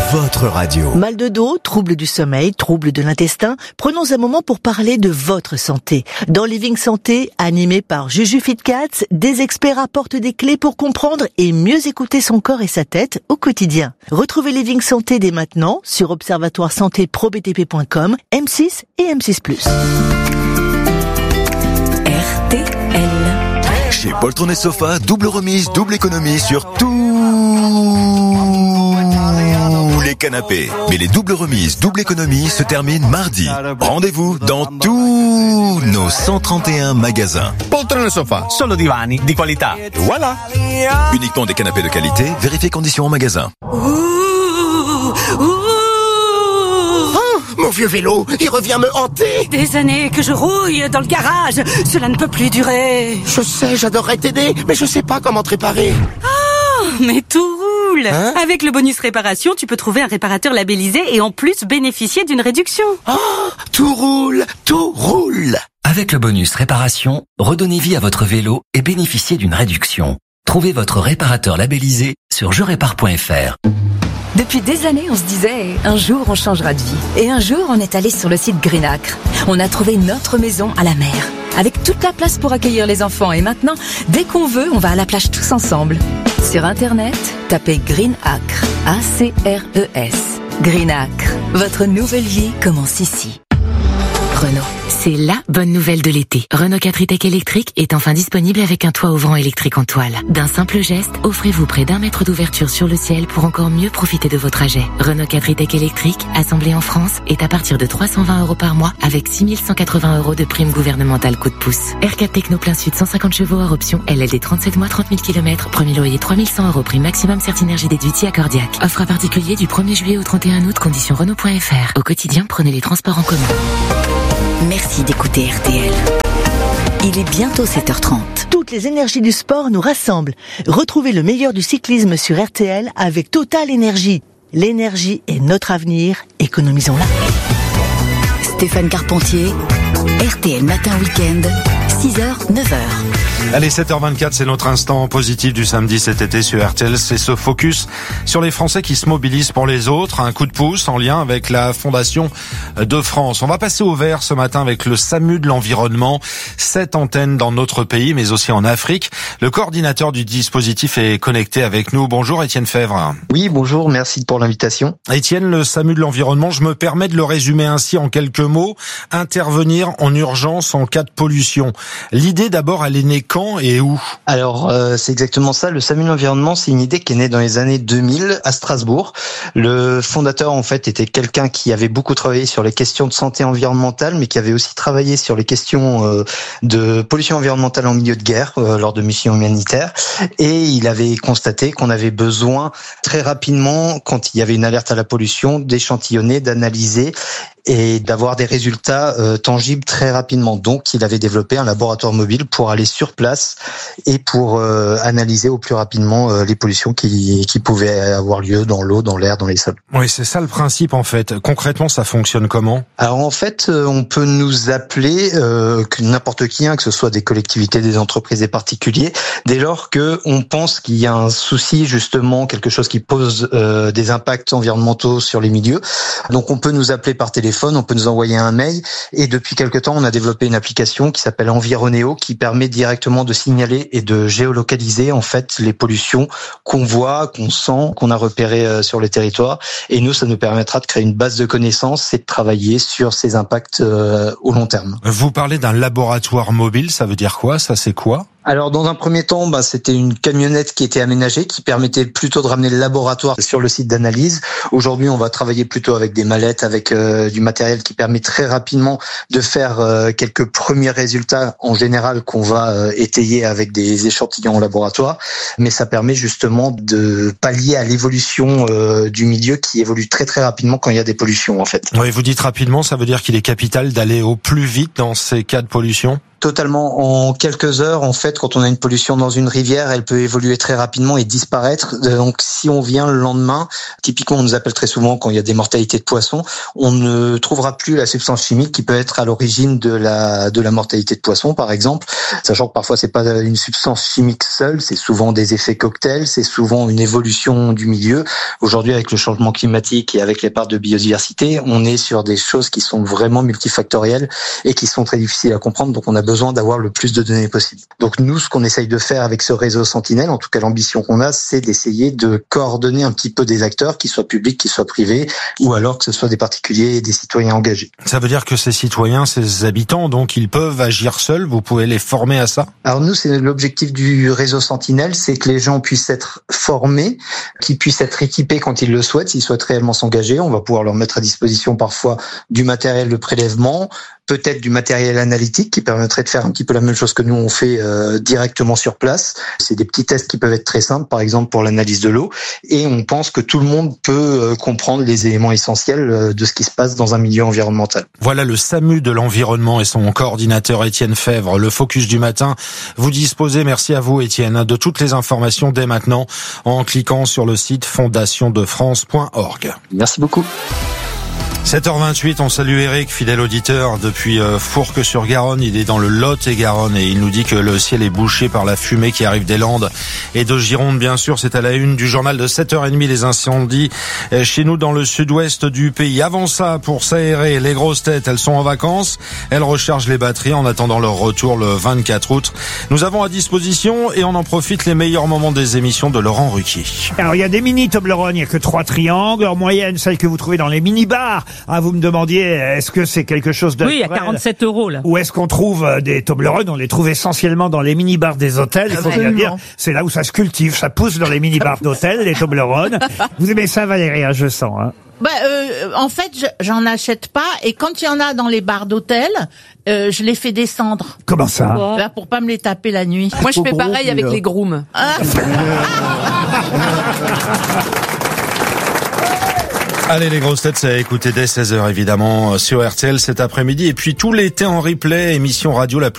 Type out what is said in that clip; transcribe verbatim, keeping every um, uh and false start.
votre radio. Mal de dos, troubles du sommeil, troubles de l'intestin. Prenons un moment pour parler de votre santé. Dans Living Santé, animé par Juju Fitcats, des experts apportent des clés pour comprendre et mieux écouter son corps et sa tête au quotidien. Retrouvez Living Santé dès maintenant sur observatoire santé pro b t p point com, M six et M six plus. R T L. Chez Poltron et Sofa, double remise, double économie sur tous les canapés. Mais les doubles remises, double économie se terminent mardi. Rendez-vous dans tous nos cent trente et un magasins. Poltron et Sofa, solo divani di qualità. Voilà. Uniquement des canapés de qualité, vérifiez conditions en magasin. Mon vieux vélo, il revient me hanter. Des années que je rouille dans le garage. Cela ne peut plus durer. Je sais, j'adorerais t'aider, mais je sais pas comment te réparer. Oh, mais tout roule. Hein? Avec le bonus réparation, tu peux trouver un réparateur labellisé et en plus bénéficier d'une réduction. Oh, tout roule, tout roule. Avec le bonus réparation, redonnez vie à votre vélo et bénéficiez d'une réduction. Trouvez votre réparateur labellisé sur je répare point f r. Depuis des années, on se disait, un jour on changera de vie. Et un jour, on est allé sur le site Greenacre. On a trouvé notre maison à la mer, avec toute la place pour accueillir les enfants. Et maintenant, dès qu'on veut, on va à la plage tous ensemble. Sur Internet, tapez Greenacre, A C R E S. Greenacre, votre nouvelle vie commence ici. Renault. C'est la bonne nouvelle de l'été. Renault quatre e-Tech électrique est enfin disponible avec un toit ouvrant électrique en toile. D'un simple geste, offrez-vous près d'un mètre d'ouverture sur le ciel pour encore mieux profiter de vos trajets. Renault quatre e-Tech électrique, assemblé en France, est à partir de trois cent vingt euros par mois avec six mille cent quatre-vingts euros de prime gouvernementale coup de pouce. R quatre Techno plein sud cent cinquante chevaux hors option, L L D trente-sept mois trente mille kilomètres, premier loyer trois mille cent euros prime maximum Certinergie déduite si accordiaque. Offre à particulier du premier juillet au trente et un août, conditions Renault point f r. Au quotidien, prenez les transports en commun. Merci d'écouter R T L. Il est bientôt sept heures trente. Toutes les énergies du sport nous rassemblent. Retrouvez le meilleur du cyclisme sur R T L avec Total Énergie. L'énergie est notre avenir, économisons-la. Stéphane Carpentier, R T L Matin Week-end, six heures, neuf heures. Allez, sept heures vingt-quatre, c'est notre instant positif du samedi cet été sur R T L. C'est ce focus sur les Français qui se mobilisent pour les autres. Un coup de pouce en lien avec la Fondation de France. On va passer au vert ce matin avec le SAMU de l'environnement. Sept antennes dans notre pays, mais aussi en Afrique. Le coordinateur du dispositif est connecté avec nous. Bonjour Étienne Fèvre. Oui, bonjour, merci pour l'invitation. Étienne, le SAMU de l'environnement, je me permets de le résumer ainsi en quelques mots. Intervenir en urgence en cas de pollution. L'idée d'abord, elle est née quand et où? Alors, euh, c'est exactement ça. Le SAMU de l'environnement, c'est une idée qui est née dans les années deux mille à Strasbourg. Le fondateur, en fait, était quelqu'un qui avait beaucoup travaillé sur les questions de santé environnementale, mais qui avait aussi travaillé sur les questions euh, de pollution environnementale en milieu de guerre euh, lors de missions humanitaires. Et il avait constaté qu'on avait besoin très rapidement, quand il y avait une alerte à la pollution, d'échantillonner, d'analyser et d'avoir des résultats euh, tangibles très rapidement. Donc, il avait développé un laboratoire mobile pour aller sur place et pour euh, analyser au plus rapidement euh, les pollutions qui, qui pouvaient avoir lieu dans l'eau, dans l'air, dans les sols. Oui, c'est ça le principe en fait. Concrètement, ça fonctionne comment? Alors en fait, euh, on peut nous appeler euh, que n'importe qui, hein, que ce soit des collectivités, des entreprises, des particuliers, dès lors que on pense qu'il y a un souci, justement, quelque chose qui pose euh, des impacts environnementaux sur les milieux. Donc on peut nous appeler par téléphone, on peut nous envoyer un mail, et depuis quelque temps, on a développé une application qui s'appelle Environéo, qui permet directement de signaler et de géolocaliser en fait les pollutions qu'on voit, qu'on sent, qu'on a repérées sur le territoire. Et nous, ça nous permettra de créer une base de connaissances et de travailler sur ces impacts euh, au long terme. Vous parlez d'un laboratoire mobile, ça veut dire quoi? Ça, c'est quoi? Alors, dans un premier temps, bah, c'était une camionnette qui était aménagée, qui permettait plutôt de ramener le laboratoire sur le site d'analyse. Aujourd'hui, on va travailler plutôt avec des mallettes, avec euh, du matériel qui permet très rapidement de faire euh, quelques premiers résultats, en général, qu'on va euh, étayer avec des échantillons en laboratoire. Mais ça permet justement de pallier à l'évolution euh, du milieu qui évolue très très rapidement quand il y a des pollutions, en fait. Oui, vous dites rapidement, ça veut dire qu'il est capital d'aller au plus vite dans ces cas de pollution? Totalement. En quelques heures, en fait, quand on a une pollution dans une rivière, elle peut évoluer très rapidement et disparaître. Donc, si on vient le lendemain, typiquement, on nous appelle très souvent quand il y a des mortalités de poissons, on ne trouvera plus la substance chimique qui peut être à l'origine de la de la mortalité de poissons, par exemple. Sachant que parfois, c'est pas une substance chimique seule, c'est souvent des effets cocktails, c'est souvent une évolution du milieu. Aujourd'hui, avec le changement climatique et avec les pertes de biodiversité, on est sur des choses qui sont vraiment multifactorielles et qui sont très difficiles à comprendre. Donc, on a besoin d'avoir le plus de données possible. Donc, nous, ce qu'on essaye de faire avec ce réseau Sentinelle, en tout cas l'ambition qu'on a, c'est d'essayer de coordonner un petit peu des acteurs, qu'ils soient publics, qu'ils soient privés, ou alors que ce soit des particuliers et des citoyens engagés. Ça veut dire que ces citoyens, ces habitants, donc ils peuvent agir seuls, vous pouvez les former à ça? Alors nous, c'est l'objectif du réseau Sentinelle, c'est que les gens puissent être formés, qu'ils puissent être équipés quand ils le souhaitent, s'ils souhaitent réellement s'engager. On va pouvoir leur mettre à disposition parfois du matériel de prélèvement, peut-être du matériel analytique qui permettrait de faire un petit peu la même chose que nous on fait euh, directement sur place. C'est des petits tests qui peuvent être très simples, par exemple pour l'analyse de l'eau, et on pense que tout le monde peut euh, comprendre les éléments essentiels euh, de ce qui se passe dans un milieu environnemental. Voilà le SAMU de l'environnement et son coordinateur Étienne Fèvre. Le focus du matin, vous disposez, merci à vous Étienne, de toutes les informations dès maintenant en cliquant sur le site fondation de france point org. Merci beaucoup. sept heures vingt-huit, on salue Eric, fidèle auditeur depuis euh, Fourques-sur-Garonne. Il est dans le Lot-et-Garonne et il nous dit que le ciel est bouché par la fumée qui arrive des Landes et de Gironde, bien sûr. C'est à la une du journal de sept heures trente, les incendies euh, chez nous dans le sud-ouest du pays. Avant ça, pour s'aérer, les grosses têtes, elles sont en vacances. Elles rechargent les batteries en attendant leur retour le vingt-quatre août. Nous avons à disposition et on en profite les meilleurs moments des émissions de Laurent Ruquier. Alors, il y a des mini Toblerone, il n'y a que trois triangles. En moyenne, celles que vous trouvez dans les mini-bars. Ah, vous me demandiez, est-ce que c'est quelque chose de... Oui, à quarante-sept euros, là. Ou est-ce qu'on trouve euh, des Toblerone? On les trouve essentiellement dans les mini-bars des hôtels. Il faut bien dire, c'est là où ça se cultive. Ça pousse dans les mini-bars d'hôtels, les Toblerone. Vous aimez ça, Valérie, hein, je sens, hein? Bah, euh, en fait, je, j'en achète pas. Et quand il y en a dans les bars d'hôtel, euh, je les fais descendre. Comment ça? Là, pour pas me les taper la nuit. Moi, je fais pareil avec les grooms. Ah. Allez, les grosses têtes, c'est à écouter dès seize heures, évidemment, sur R T L cet après-midi. Et puis tout l'été en replay, émission radio la plus